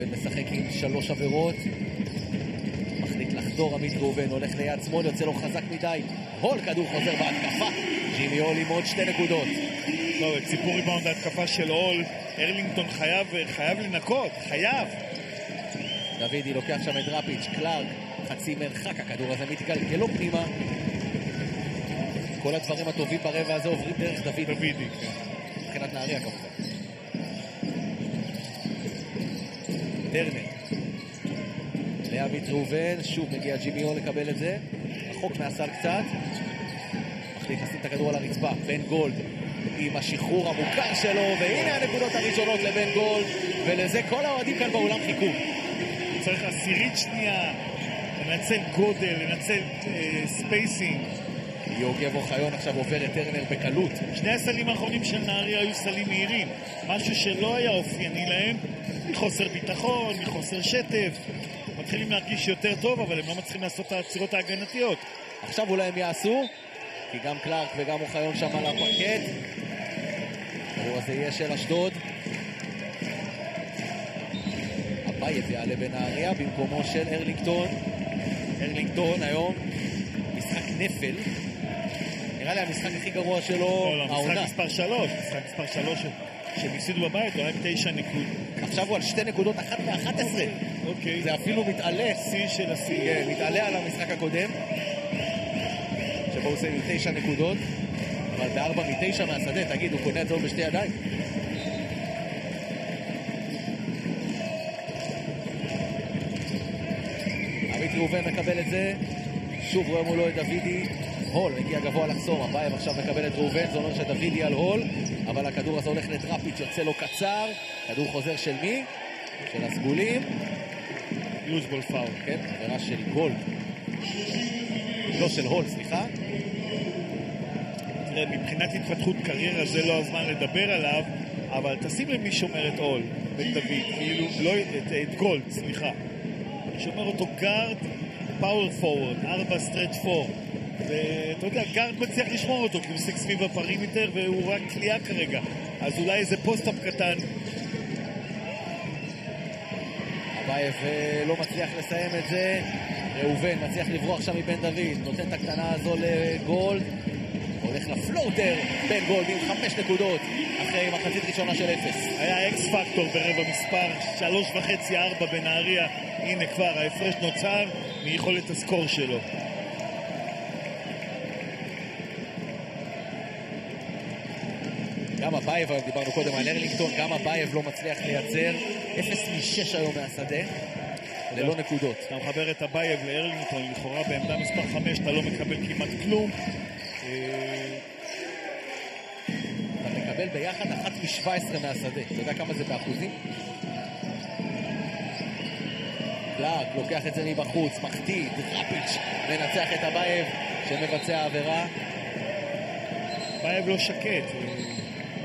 משחק עם 3 עבירות, מחליט לחדור. עמית ראובן הולך ליד שמאל, יוצא לו חזק מדי, הול, כדור חוזר בהתקפה, ג'ימי הול עם עוד 2 נקודות. לא, את סיפור ריבאונד ההתקפה של הול, ארלינגטון חייב לנקות, חייב. דוידי לוקח שם את דראפיץ', קלארק חצי מרחק, הכדור הזה מתגלגל לו פנימה. כל הדברים הטובים ברבע הזה עוברים דרך דוידי, מבחינת נהריה כמובן. טרנר לעמית ראובן, שוב מגיע ג'ימי הול לקבל את זה, רחוק מהסל קצת, מחליט לשים את הכדור על הרצפה. בן גולד עם השחרור המוכר שלו, והנה הנקודות הראשונות לבן גולד, ולזה כל האוהדים כאן באולם חיכו. צריך עשירית שנייה, לנצל גודל, לנצל ספייסינג. יוגב אוחיון עכשיו עובר את טרנר בקלות. שני הסלים האחרונים של נהריה היו סלים מהירים, משהו שלא היה אופייני להם, מחוסר ביטחון, מחוסר שטף. מתחילים להרגיש יותר טוב, אבל הם לא מצליחים לעשות את העצירות ההגנתיות. עכשיו אולי הם יעשו, כי גם קלארק וגם אוחיון שם על הפרקט. הכדור הזה יהיה של אשדוד. הבייב יעלה בנהריה במקומו של ארלינגטון. ארלינגטון היום משחק נפל, נראה לי המשחק הכי גרוע שלו העונה. משחק מספר 3 שהם הפסידו בבית, הוא היה 9 נקודות. עכשיו הוא על 2 נקודות, 1 מ-11. אוקיי. זה אפילו מתעלה. שיא של השיא. כן, מתעלה על המשחק הקודם, שבו הוא עושה עם 9 נקודות, אבל ב4 מ-9 מהשדה, תגיד, הוא קונה את זה בשתי ידיים. עמית ראובן מקבל את זה, שוב רואה מולו את דוידי, הול מגיע גבוה לחסום, הבייב עכשיו מקבל את ראובן, זה אומר שדוידי על הול, אבל הכדור הזה הולך לדראפיץ', יוצא לו קצר, כדור חוזר של מי? של הסגולים. יוזבול פאול. כן, עבירה של גולד. לא של הול, סליחה. תראה, מבחינת התפתחות קריירה זה לא הזמן לדבר עליו, אבל תשים למי שומר את הול, את דוד, כאילו, לא את גולד, סליחה. שומר אותו גארד, פאוור פורוורד, 4 סטרץ' 4. ואתה יודע, גארד מצליח לשמור אותו, כי הוא משחק סביב הפרימיטר והוא רק קליעה כרגע. אז אולי איזה פוסט-אפ קטן. הבייב לא מצליח לסיים את זה. ראובן מצליח לברוח שם מבן דוד, נותן את הקטנה הזו לגולד. הולך לפלוטר, בן גולד עם 5 נקודות אחרי מחצית ראשונה של 0. היה אקס פקטור ברבע מספר 3.5-4 בנהריה. הנה כבר ההפרש נוצר מיכולת הסקור שלו. גם הבייב, דיברנו קודם על ארלינגטון, גם הבייב לא מצליח לייצר 0 מ-6 היום מהשדה, ללא נקודות. אתה מחבר את הבייב לארלינגטון, לכאורה בעמדה מספר 5 אתה לא מקבל כמעט כלום. אתה מקבל ביחד 1 מ-17 מהשדה. אתה יודע כמה זה באחוזים? קלארק לוקח את זה מבחוץ, מחטיא, דראפיץ' מנצח את הבייב שמבצע עבירה. בייב לא שקט.